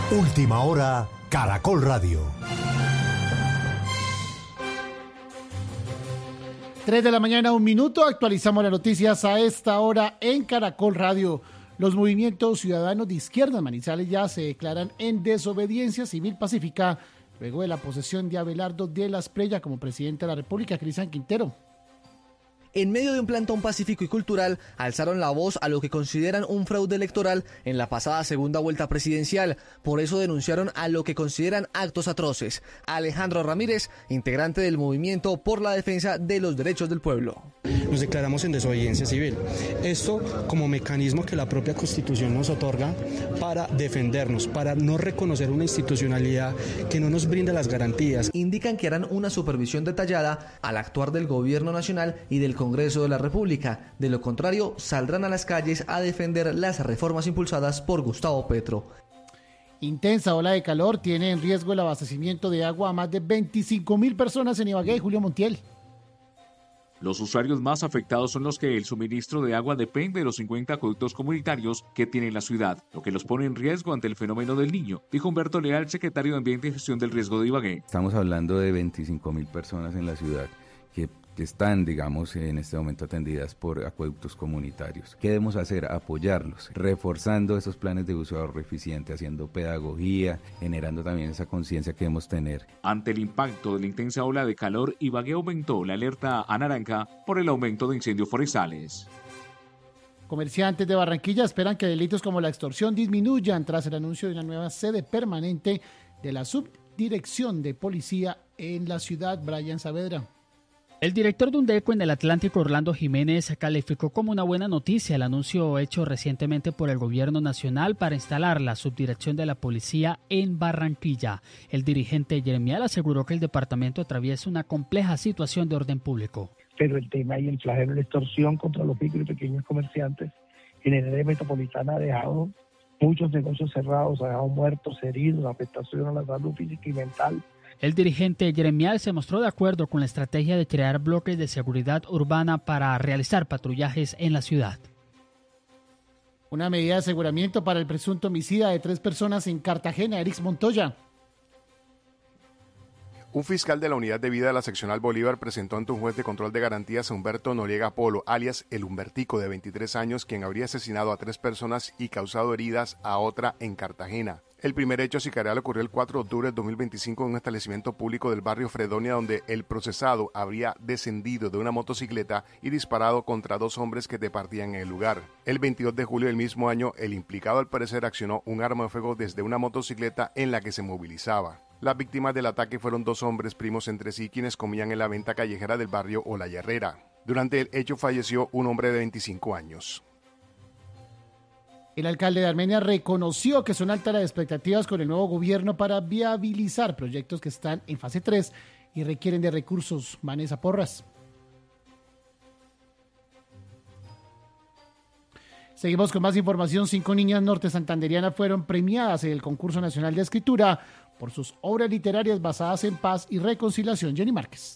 Última hora, Caracol Radio. 3 de la mañana, 1 minuto. Actualizamos las noticias a esta hora en Caracol Radio. Los movimientos ciudadanos de izquierda en Manizales ya se declaran en desobediencia civil pacífica luego de la posesión de Abelardo de la Espriella como presidente de la República. Cristian Quintero. En medio de un plantón pacífico y cultural, alzaron la voz a lo que consideran un fraude electoral en la pasada segunda vuelta presidencial. Por eso denunciaron a lo que consideran actos atroces. Alejandro Ramírez, integrante del Movimiento por la Defensa de los Derechos del Pueblo. Nos declaramos en desobediencia civil. Esto como mecanismo que la propia Constitución nos otorga para defendernos, para no reconocer una institucionalidad que no nos brinda las garantías. Indican que harán una supervisión detallada al actuar del Gobierno Nacional y del Congreso de la República. De lo contrario, saldrán a las calles a defender las reformas impulsadas por Gustavo Petro. Intensa ola de calor tiene en riesgo el abastecimiento de agua a más de 25.000 personas en Ibagué. Julio Montiel. Los usuarios más afectados son los que el suministro de agua depende de los 50 acueductos comunitarios que tiene la ciudad, lo que los pone en riesgo ante el fenómeno del Niño, dijo Humberto Leal, secretario de Ambiente y Gestión del Riesgo de Ibagué. Estamos hablando de 25.000 personas en la ciudad que están, digamos, en este momento atendidas por acueductos comunitarios. ¿Qué debemos hacer? Apoyarlos, reforzando esos planes de uso de ahorro eficiente, haciendo pedagogía, generando también esa conciencia que debemos tener. Ante el impacto de la intensa ola de calor, Ibagué aumentó la alerta a naranja por el aumento de incendios forestales. Comerciantes de Barranquilla esperan que delitos como la extorsión disminuyan tras el anuncio de una nueva sede permanente de la Subdirección de Policía en la ciudad. Brian Saavedra. El director de Undeco en el Atlántico, Orlando Jiménez, calificó como una buena noticia el anuncio hecho recientemente por el Gobierno Nacional para instalar la subdirección de la policía en Barranquilla. El dirigente Jeremial aseguró que el departamento atraviesa una compleja situación de orden público. Pero el tema y el flagelo de la extorsión contra los micro y pequeños comerciantes en el área metropolitana ha dejado muchos negocios cerrados, ha dejado muertos, heridos, afectación a la salud física y mental. El dirigente Jeremial se mostró de acuerdo con la estrategia de crear bloques de seguridad urbana para realizar patrullajes en la ciudad. Una medida de aseguramiento para el presunto homicida de 3 personas en Cartagena, Erix Montoya. Un fiscal de la Unidad de Vida de la Seccional Bolívar presentó ante un juez de control de garantías a Humberto Noriega Polo, alias El Humbertico, de 23 años, quien habría asesinado a 3 personas y causado heridas a otra en Cartagena. El primer hecho sicarial ocurrió el 4 de octubre de 2025 en un establecimiento público del barrio Fredonia, donde el procesado habría descendido de una motocicleta y disparado contra 2 hombres que departían en el lugar. El 22 de julio del mismo año, el implicado al parecer accionó un arma de fuego desde una motocicleta en la que se movilizaba. Las víctimas del ataque fueron 2 hombres primos entre sí quienes comían en la venta callejera del barrio Olayerrera. Durante el hecho falleció un hombre de 25 años. El alcalde de Armenia reconoció que son altas las expectativas con el nuevo gobierno para viabilizar proyectos que están en fase 3 y requieren de recursos. Vanessa Porras. Seguimos con más información. 5 niñas norte santanderianas fueron premiadas en el Concurso Nacional de Escritura por sus obras literarias basadas en paz y reconciliación. Jenny Márquez.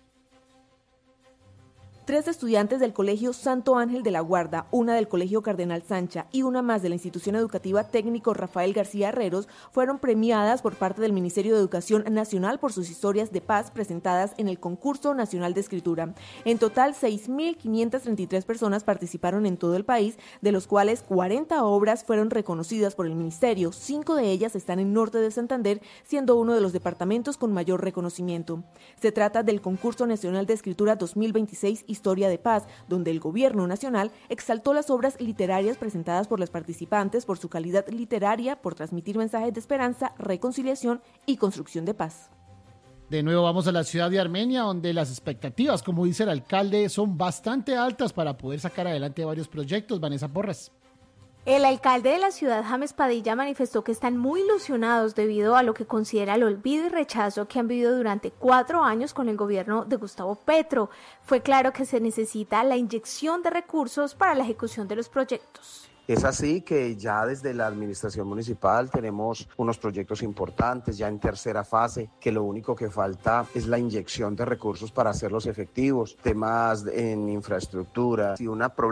3 estudiantes del Colegio Santo Ángel de la Guarda, una del Colegio Cardenal Sancha y una más de la Institución Educativa Técnico Rafael García Herreros fueron premiadas por parte del Ministerio de Educación Nacional por sus historias de paz presentadas en el Concurso Nacional de Escritura. En total, 6.533 personas participaron en todo el país, de los cuales 40 obras fueron reconocidas por el Ministerio. 5 de ellas están en norte de Santander, siendo uno de los departamentos con mayor reconocimiento. Se trata del Concurso Nacional de Escritura 2026 Historia de Paz, donde el Gobierno Nacional exaltó las obras literarias presentadas por las participantes por su calidad literaria, por transmitir mensajes de esperanza, reconciliación y construcción de paz. De nuevo vamos a la ciudad de Armenia, donde las expectativas, como dice el alcalde, son bastante altas para poder sacar adelante varios proyectos. Vanessa Porras. El alcalde de la ciudad, James Padilla, manifestó que están muy ilusionados debido a lo que considera el olvido y rechazo que han vivido durante 4 años con el gobierno de Gustavo Petro. Fue claro que se necesita la inyección de recursos para la ejecución de los proyectos. Es así que ya desde la administración municipal tenemos unos proyectos importantes ya en tercera fase, que lo único que falta es la inyección de recursos para hacerlos efectivos, temas en infraestructura y una